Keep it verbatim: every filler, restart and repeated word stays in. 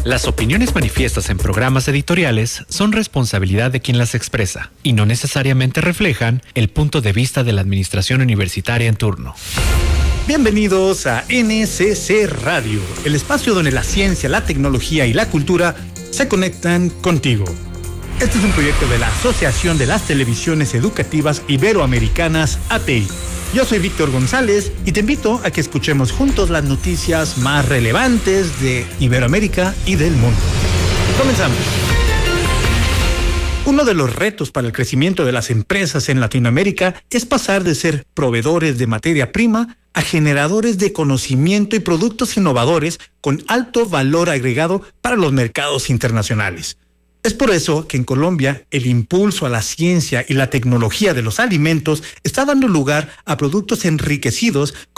Las opiniones manifiestas en programas editoriales son responsabilidad de quien las expresa y no necesariamente reflejan el punto de vista de la administración universitaria en turno. Bienvenidos a N C C Radio, el espacio donde la ciencia, la tecnología y la cultura se conectan contigo. Este es un proyecto de la Asociación de las Televisiones Educativas Iberoamericanas, A T I. Yo soy Víctor González y te invito a que escuchemos juntos las noticias más relevantes de Iberoamérica y del mundo. Comenzamos. Uno de los retos para el crecimiento de las empresas en Latinoamérica es pasar de ser proveedores de materia prima a generadores de conocimiento y productos innovadores con alto valor agregado para los mercados internacionales. Es por eso que en Colombia el impulso a la ciencia y la tecnología de los alimentos está dando lugar a productos enriquecidos